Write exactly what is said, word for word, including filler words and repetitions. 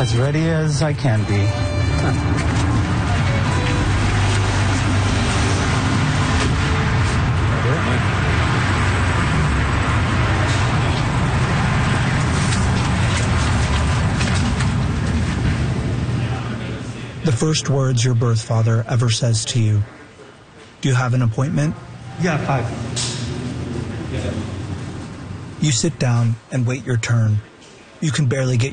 As ready as I can be. The first words your birth father ever says to you. Do you have an appointment? Yeah, five. You sit down and wait your turn. You can barely get